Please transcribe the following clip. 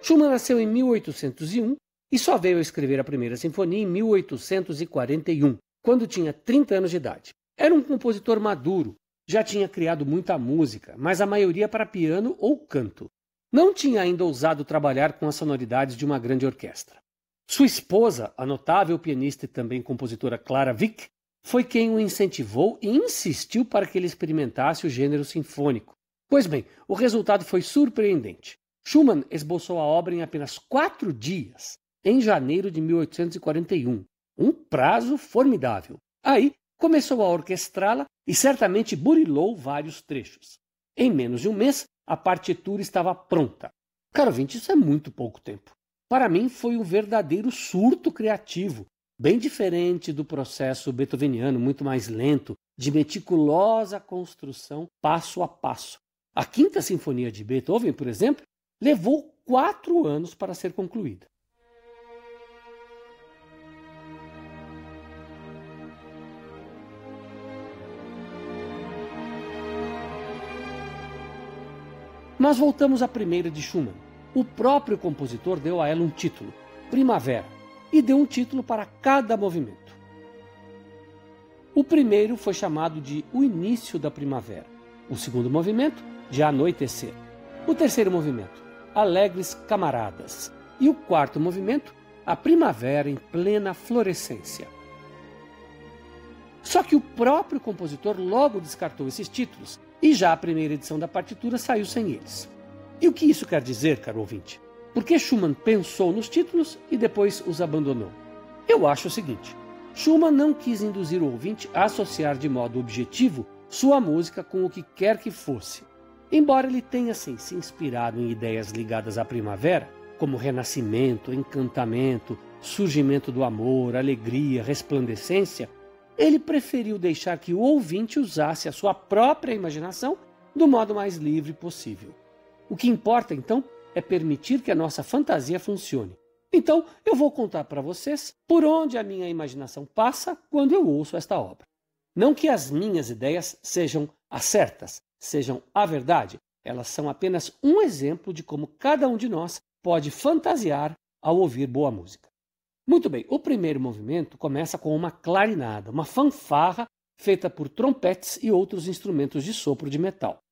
Schumann nasceu em 1801 e só veio a escrever a primeira sinfonia em 1841, quando tinha 30 anos de idade. Era um compositor maduro, já tinha criado muita música, mas a maioria para piano ou canto. Não tinha ainda ousado trabalhar com as sonoridades de uma grande orquestra. Sua esposa, a notável pianista e também compositora Clara Wieck, foi quem o incentivou e insistiu para que ele experimentasse o gênero sinfônico. Pois bem, o resultado foi surpreendente. Schumann esboçou a obra em apenas 4 dias, em janeiro de 1841. Um prazo formidável. Aí, começou a orquestrá-la e certamente burilou vários trechos. Em menos de um mês, a partitura estava pronta. Caro ouvinte, isso é muito pouco tempo. Para mim, foi um verdadeiro surto criativo, bem diferente do processo beethoveniano, muito mais lento, de meticulosa construção passo a passo. A Quinta Sinfonia de Beethoven, por exemplo, levou 4 anos para ser concluída. Mas voltamos à primeira de Schumann. O próprio compositor deu a ela um título, Primavera, e deu um título para cada movimento. O primeiro foi chamado de O Início da Primavera, o segundo movimento, de Anoitecer, o terceiro movimento, Alegres Camaradas, e o quarto movimento, A Primavera em Plena Florescência. Só que o próprio compositor logo descartou esses títulos, e já a primeira edição da partitura saiu sem eles. E o que isso quer dizer, caro ouvinte? Por que Schumann pensou nos títulos e depois os abandonou? Eu acho o seguinte: Schumann não quis induzir o ouvinte a associar de modo objetivo sua música com o que quer que fosse. Embora ele tenha sim, se inspirado em ideias ligadas à primavera, como renascimento, encantamento, surgimento do amor, alegria, resplandecência, ele preferiu deixar que o ouvinte usasse a sua própria imaginação do modo mais livre possível. O que importa, então, é permitir que a nossa fantasia funcione. Então, eu vou contar para vocês por onde a minha imaginação passa quando eu ouço esta obra. Não que as minhas ideias sejam as certas, sejam a verdade. Elas são apenas um exemplo de como cada um de nós pode fantasiar ao ouvir boa música. Muito bem, o primeiro movimento começa com uma clarinada, uma fanfarra feita por trompetes e outros instrumentos de sopro de metal.